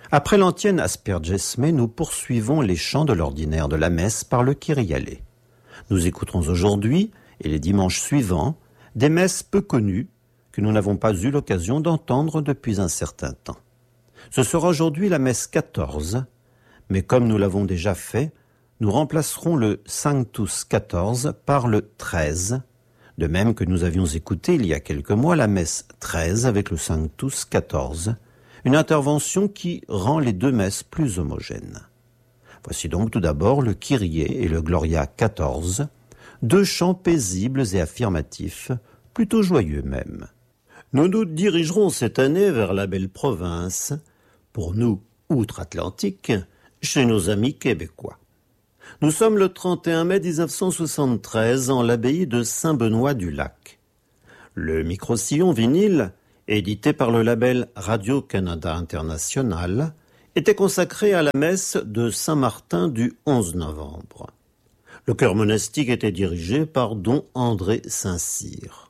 Après l'antienne Aspergesme, nous poursuivons les chants de l'ordinaire de la messe par le Kyriallé. Nous écouterons aujourd'hui, et les dimanches suivants, des messes peu connues que nous n'avons pas eu l'occasion d'entendre depuis un certain temps. Ce sera aujourd'hui la messe 14, mais comme nous l'avons déjà fait, nous remplacerons le Sanctus 14 par le 13, de même que nous avions écouté il y a quelques mois la messe 13 avec le Sanctus 14, une intervention qui rend les deux messes plus homogènes. Voici donc tout d'abord le Kyrie et le Gloria 14, deux chants paisibles et affirmatifs, plutôt joyeux même. Nous nous dirigerons cette année vers la belle province, pour nous, outre-Atlantique, chez nos amis québécois. Nous sommes le 31 mai 1973 en l'abbaye de Saint-Benoît-du-Lac. Le micro-sillon vinyle, édité par le label Radio-Canada International, était consacré à la messe de Saint-Martin du 11 novembre. Le chœur monastique était dirigé par don André Saint-Cyr.